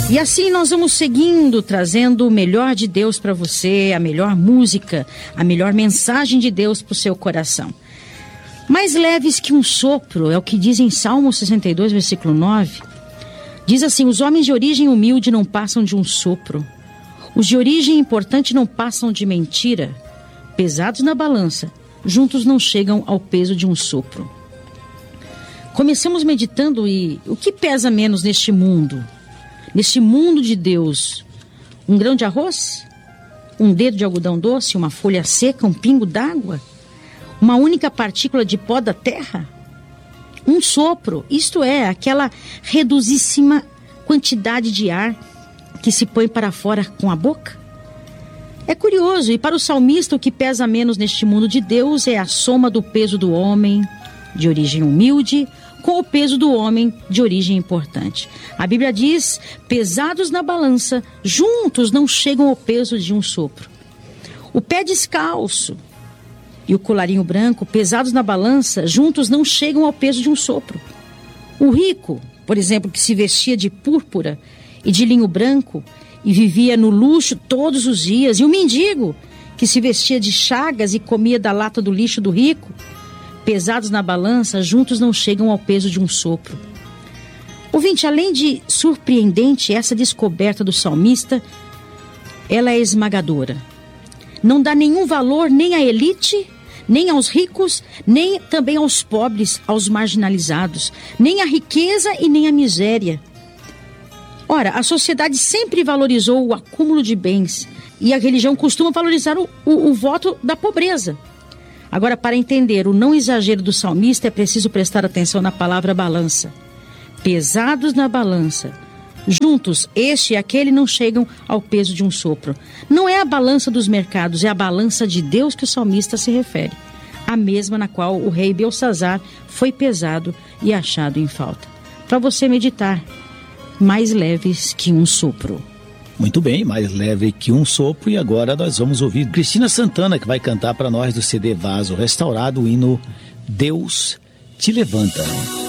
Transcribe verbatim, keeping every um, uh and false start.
E assim nós vamos seguindo, trazendo o melhor de Deus para você, a melhor música, a melhor mensagem de Deus para o seu coração. Mais leves que um sopro, é o que diz em Salmo sessenta e dois, versículo nove. Diz assim: os homens de origem humilde não passam de um sopro. Os de origem importante não passam de mentira. Pesados na balança, juntos não chegam ao peso de um sopro. Comecemos meditando e o que pesa menos neste mundo? Neste mundo de Deus, um grão de arroz? Um dedo de algodão doce? Uma folha seca? Um pingo d'água? Uma única partícula de pó da terra? Um sopro, isto é, aquela reduzíssima quantidade de ar que se põe para fora com a boca? É curioso, e para o salmista o que pesa menos neste mundo de Deus é a soma do peso do homem de origem humilde com o peso do homem de origem importante. A Bíblia diz: pesados na balança, juntos não chegam ao peso de um sopro. O pé descalço e o colarinho branco, pesados na balança, juntos não chegam ao peso de um sopro. O rico, por exemplo, que se vestia de púrpura e de linho branco e vivia no luxo todos os dias, e o mendigo, que se vestia de chagas e comia da lata do lixo do rico, pesados na balança, juntos não chegam ao peso de um sopro. Ouvinte, além de surpreendente essa descoberta do salmista, ela é esmagadora. Não dá nenhum valor nem à elite, nem aos ricos, nem também aos pobres, aos marginalizados, nem à riqueza e nem à miséria. Ora, a sociedade sempre valorizou o acúmulo de bens e a religião costuma valorizar o, o, o voto da pobreza. Agora, para entender o não exagero do salmista, é preciso prestar atenção na palavra balança. Pesados na balança, juntos, este e aquele não chegam ao peso de um sopro. Não é a balança dos mercados, é a balança de Deus que o salmista se refere. A mesma na qual o rei Belsazar foi pesado e achado em falta. Para você meditar, mais leves que um sopro. Muito bem, mais leve que um sopro. E agora nós vamos ouvir Cristina Santana, que vai cantar para nós do C D Vaso Restaurado o hino Deus Te Levanta.